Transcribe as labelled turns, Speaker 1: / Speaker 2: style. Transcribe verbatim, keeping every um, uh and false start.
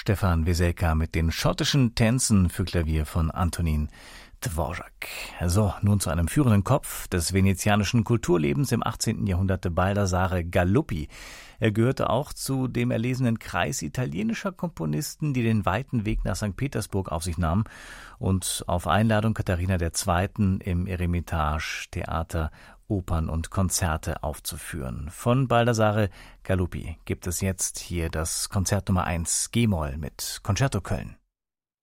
Speaker 1: Stefan Weselka mit den schottischen Tänzen für Klavier von Antonín Dvořák. So, nun zu einem führenden Kopf des venezianischen Kulturlebens im achtzehnten Jahrhundert, Baldassare Galuppi. Er gehörte auch zu dem erlesenen Kreis italienischer Komponisten, die den weiten Weg nach Sankt Petersburg auf sich nahmen und auf Einladung Katharina der Zweiten im Eremitage Theater Opern und Konzerte aufzuführen. Von Baldassare Galuppi gibt es jetzt hier das Konzert Nummer eins G-Moll mit Concerto Köln.